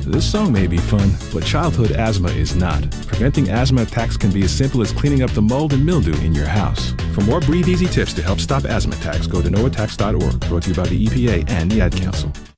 This song may be fun, but childhood asthma is not. Preventing asthma attacks can be as simple as cleaning up the mold and mildew in your house. For more Breathe Easy tips to help stop asthma attacks, go to noattacks.org. Brought to you by the EPA and the Ad Council.